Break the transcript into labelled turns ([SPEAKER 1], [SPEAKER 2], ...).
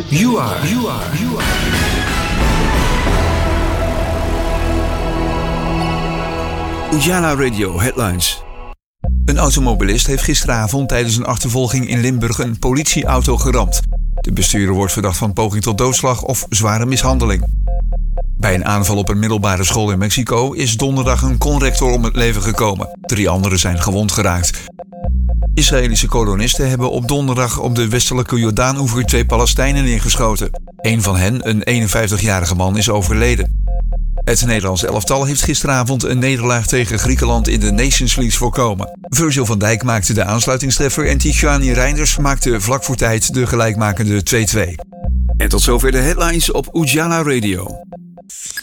[SPEAKER 1] You are. Ujala Radio Headlines. Een automobilist heeft gisteravond tijdens een achtervolging in Limburg een politieauto geramd. De bestuurder wordt verdacht van poging tot doodslag of zware mishandeling. Bij een aanval op een middelbare school in Mexico is donderdag een conrector om het leven gekomen. 3 anderen zijn gewond geraakt. Israëlische kolonisten hebben op donderdag op de westelijke Jordaanoever 2 Palestijnen neergeschoten. Een van hen, een 51-jarige man, is overleden. Het Nederlands elftal heeft gisteravond een nederlaag tegen Griekenland in de Nations League voorkomen. Virgil van Dijk maakte de aansluitingstreffer en Tijani Reinders maakte vlak voor tijd de gelijkmakende 2-2. En tot zover de headlines op Ujala Radio.